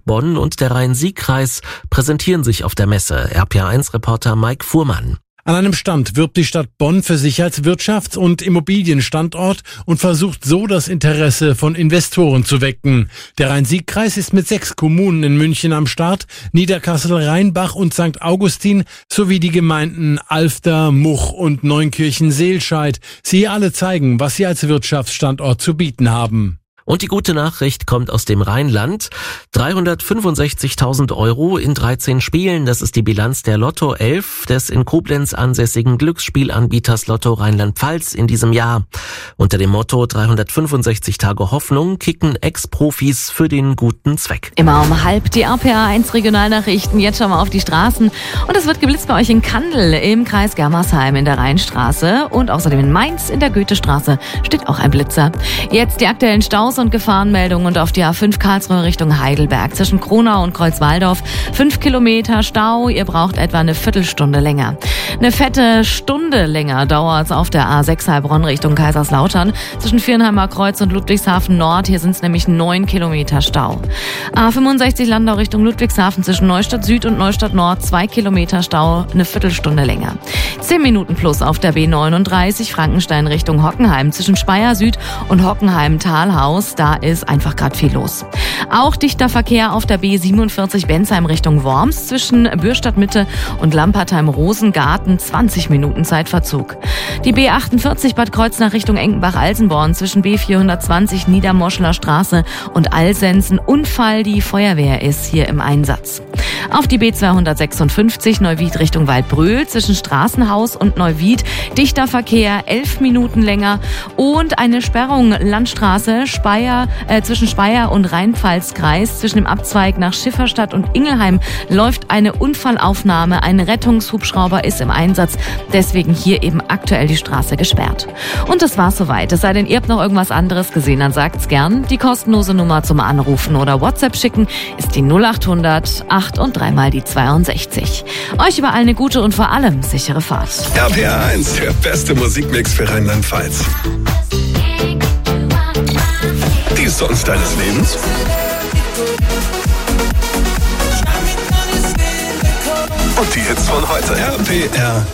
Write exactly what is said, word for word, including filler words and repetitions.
Bonn und der Rhein-Sieg-Kreis präsentieren sich auf der Messe. R P A eins Reporter Mike Fuhrmann. An einem Stand wirbt die Stadt Bonn für sich als Wirtschafts- und Immobilienstandort und versucht so das Interesse von Investoren zu wecken. Der Rhein-Sieg-Kreis ist mit sechs Kommunen in München am Start, Niederkassel, Rheinbach und Sankt Augustin sowie die Gemeinden Alfter, Much und Neunkirchen-Seelscheid. Sie alle zeigen, was sie als Wirtschaftsstandort zu bieten haben. Und die gute Nachricht kommt aus dem Rheinland. dreihundertfünfundsechzigtausend Euro in dreizehn Spielen. Das ist die Bilanz der Lotto elf des in Koblenz ansässigen Glücksspielanbieters Lotto Rheinland-Pfalz in diesem Jahr. Unter dem Motto dreihundertfünfundsechzig Tage Hoffnung kicken Ex-Profis für den guten Zweck. Immer um halb die R P A eins Regionalnachrichten. Jetzt schauen wir auf die Straßen. Und es wird geblitzt bei euch in Kandel im Kreis Germersheim in der Rheinstraße. Und außerdem in Mainz in der Goethestraße steht auch ein Blitzer. Jetzt die aktuellen Staus und Gefahrenmeldungen und auf die A fünf Karlsruhe Richtung Heidelberg zwischen Kronau und Kreuzwaldorf. Fünf Kilometer Stau, ihr braucht etwa eine Viertelstunde länger. Eine fette Stunde länger dauert es auf der A sechs Heilbronn Richtung Kaiserslautern zwischen Viernheimer Kreuz und Ludwigshafen Nord. Hier sind es nämlich neun Kilometer Stau. A fünfundsechzig Landau Richtung Ludwigshafen zwischen Neustadt Süd und Neustadt Nord. Zwei Kilometer Stau, eine Viertelstunde länger. Zehn Minuten plus auf der B neununddreißig Frankenstein Richtung Hockenheim zwischen Speyer Süd und Hockenheim-Talhaus. Da ist einfach gerade viel los. Auch dichter Verkehr auf der B siebenundvierzig Bensheim Richtung Worms zwischen Bürstadt Mitte und Lampertheim-Rosengarten. zwanzig Minuten Zeitverzug. Die B achtundvierzig Bad Kreuznach Richtung Enkenbach-Alsenborn zwischen B vierhundertzwanzig Niedermoschler Straße und Alsensen. Unfall, die Feuerwehr ist hier im Einsatz. Auf die B zweihundertsechsundfünfzig Neuwied Richtung Waldbröl zwischen Straßenhaus und Neuwied. Dichter Verkehr, elf Minuten länger. Und eine Sperrung Landstraße Speyer, äh, zwischen Speyer und Rheinpfalz-Kreis. Zwischen dem Abzweig nach Schifferstadt und Ingelheim läuft eine Unfallaufnahme. Ein Rettungshubschrauber ist im Einsatz. Deswegen hier eben aktuell die Straße gesperrt. Und das war's soweit. Es sei denn, ihr habt noch irgendwas anderes gesehen, dann sagt's gern. Die kostenlose Nummer zum Anrufen oder WhatsApp schicken ist die null achthundert acht und dreimal die zweiundsechzig. Euch überall eine gute und vor allem sichere Fahrt. R P A eins, der beste Musikmix für Rheinland-Pfalz. Die Songs deines Lebens? Und die Hits von heute. R P R